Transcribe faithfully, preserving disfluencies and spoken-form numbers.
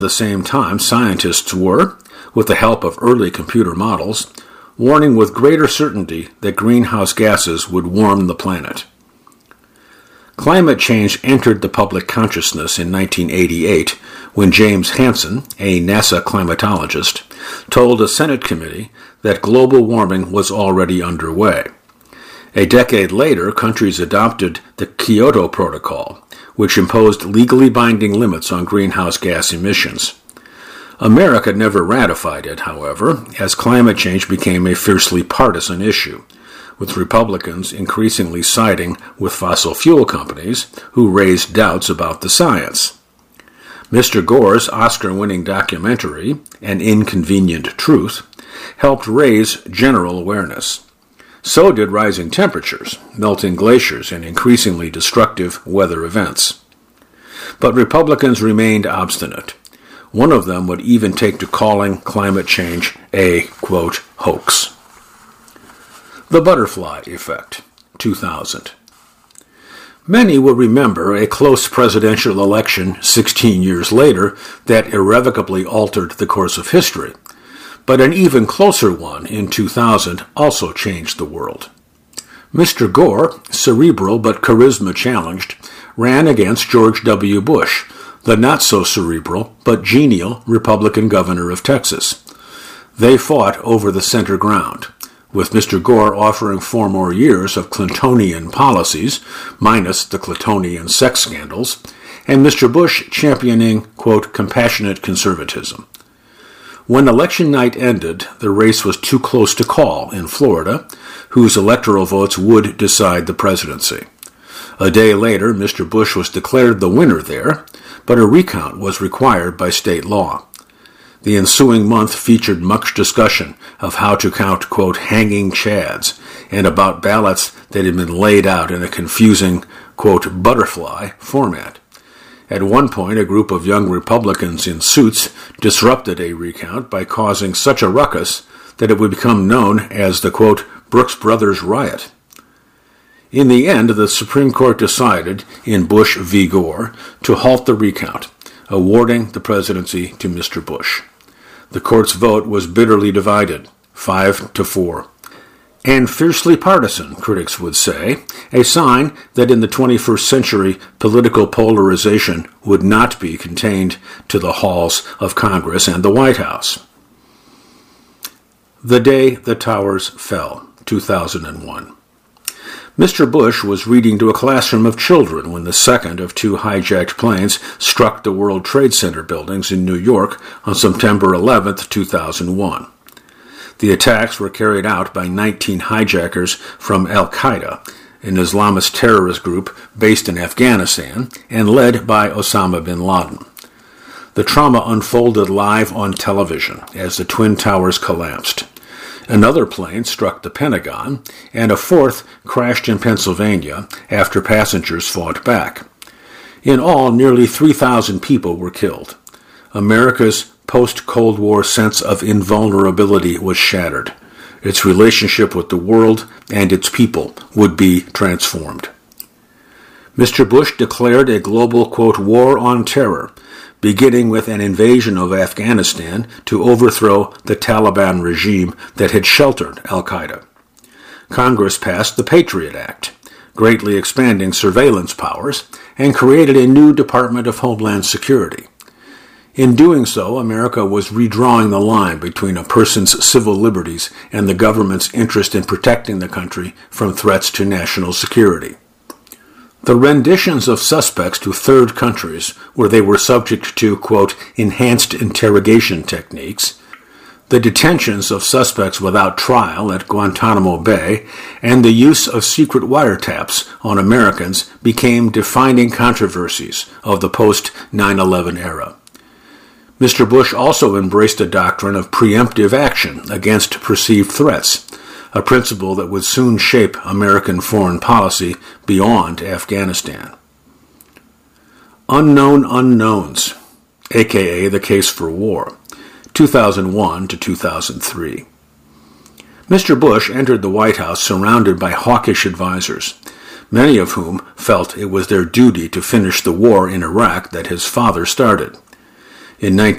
the same time, scientists were, with the help of early computer models, warning with greater certainty that greenhouse gases would warm the planet. Climate change entered the public consciousness in nineteen eighty-eight when James Hansen, a NASA climatologist, told a Senate committee that global warming was already underway. A decade later, countries adopted the Kyoto Protocol, which imposed legally binding limits on greenhouse gas emissions. America never ratified it, however, as climate change became a fiercely partisan issue, with Republicans increasingly siding with fossil fuel companies who raised doubts about the science. Mister Gore's Oscar-winning documentary, An Inconvenient Truth, helped raise general awareness. So did rising temperatures, melting glaciers, and increasingly destructive weather events. But Republicans remained obstinate. One of them would even take to calling climate change a, quote, hoax. The Butterfly Effect, two thousand. Many will remember a close presidential election sixteen years later that irrevocably altered the course of history. But an even closer one in two thousand also changed the world. Mister Gore, cerebral but charisma-challenged, ran against George W. Bush, the not-so-cerebral but genial Republican governor of Texas. They fought over the center ground, with Mister Gore offering four more years of Clintonian policies, minus the Clintonian sex scandals, and Mister Bush championing, quote, compassionate conservatism. When election night ended, the race was too close to call in Florida, whose electoral votes would decide the presidency. A day later, Mister Bush was declared the winner there, but a recount was required by state law. The ensuing month featured much discussion of how to count, quote, hanging chads, and about ballots that had been laid out in a confusing, quote, butterfly format. At one point, a group of young Republicans in suits disrupted a recount by causing such a ruckus that it would become known as the, quote, Brooks Brothers riot. In the end, the Supreme Court decided, in Bush v. Gore, to halt the recount, awarding the presidency to Mister Bush. The court's vote was bitterly divided, five to four. And fiercely partisan, critics would say, a sign that in the twenty-first century political polarization would not be contained to the halls of Congress and the White House. The Day the Towers Fell, two thousand one. Mister Bush was reading to a classroom of children when the second of two hijacked planes struck the World Trade Center buildings in New York on September eleventh, two thousand one. The attacks were carried out by nineteen hijackers from Al-Qaeda, an Islamist terrorist group based in Afghanistan and led by Osama bin Laden. The trauma unfolded live on television as the Twin Towers collapsed. Another plane struck the Pentagon, and a fourth crashed in Pennsylvania after passengers fought back. In all, nearly three thousand people were killed. America's post-Cold War sense of invulnerability was shattered. Its relationship with the world and its people would be transformed. Mister Bush declared a global, quote, war on terror, beginning with an invasion of Afghanistan to overthrow the Taliban regime that had sheltered Al-Qaeda. Congress passed the Patriot Act, greatly expanding surveillance powers, and created a new Department of Homeland Security. In doing so, America was redrawing the line between a person's civil liberties and the government's interest in protecting the country from threats to national security. The renditions of suspects to third countries where they were subject to, quote, enhanced interrogation techniques, the detentions of suspects without trial at Guantanamo Bay, and the use of secret wiretaps on Americans became defining controversies of the post nine eleven era. Mister Bush also embraced a doctrine of preemptive action against perceived threats, a principle that would soon shape American foreign policy beyond Afghanistan. Unknown Unknowns, aka The Case for War, two thousand one to two thousand three. Mister Bush entered the White House surrounded by hawkish advisors, many of whom felt it was their duty to finish the war in Iraq that his father started. In